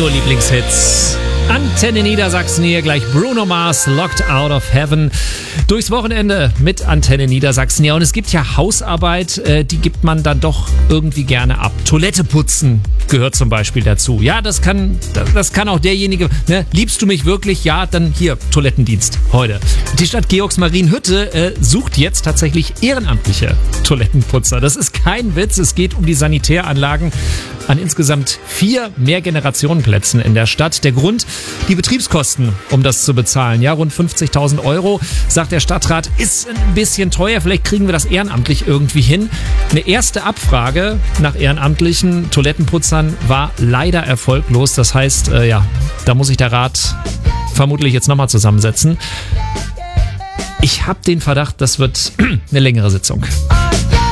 Nur Lieblingshits. Antenne Niedersachsen hier, gleich Bruno Mars, Locked Out of Heaven. Durchs Wochenende mit Antenne Niedersachsen. Ja, und es gibt ja Hausarbeit, die gibt man dann doch irgendwie gerne ab. Toilette putzen gehört zum Beispiel dazu. Ja, das kann auch derjenige, ne? Liebst du mich wirklich? Ja, dann hier, Toilettendienst heute. Die Stadt Georgsmarienhütte sucht jetzt tatsächlich ehrenamtliche Toilettenputzer. Das ist kein Witz, es geht um die Sanitäranlagen an insgesamt 4 Mehrgenerationenplätzen in der Stadt. Der Grund, die Betriebskosten, um das zu bezahlen. Ja, rund 50.000 Euro, sagt der Stadtrat, ist ein bisschen teuer. Vielleicht kriegen wir das ehrenamtlich irgendwie hin. Eine erste Abfrage nach ehrenamtlichen Toilettenputzern war leider erfolglos. Das heißt, da muss sich der Rat vermutlich jetzt nochmal zusammensetzen. Ich habe den Verdacht, das wird eine längere Sitzung.